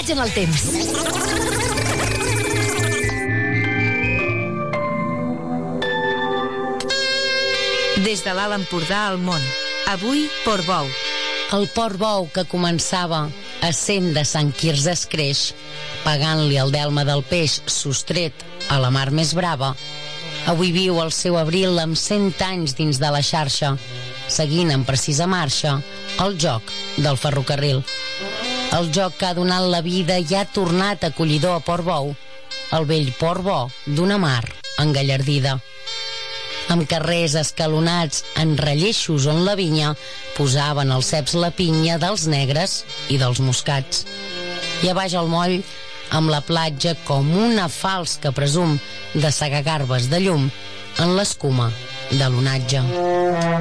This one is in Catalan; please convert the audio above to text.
Viatge en el temps. Des de l'Alt Empordà al món. Avui, Portbou. El Portbou, que començava a 100 de Sant Quirze Escreix, pagant-li el delme del peix sostret a la mar més brava, avui viu el seu abril amb 100 anys dins de la xarxa, seguint en precisa marxa el joc del ferrocarril. El joc que ha donat la vida i ha tornat acollidor a Portbou, el vell port bo d'una mar engallardida. Amb carrers escalonats en relleixos on la vinya posaven als ceps la pinya dels negres i dels moscats. I a baix al moll, amb la platja com una falç que presum de segar garbes de llum en l'escuma de l'onatge.